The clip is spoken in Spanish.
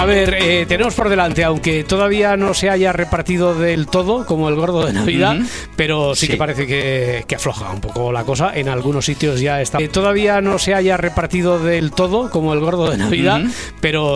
A ver, tenemos por delante, aunque todavía no se haya repartido del todo, como el gordo de Navidad, pero sí que parece que afloja un poco la cosa. En algunos sitios ya está. Todavía no se haya repartido del todo, como el gordo de Navidad, pero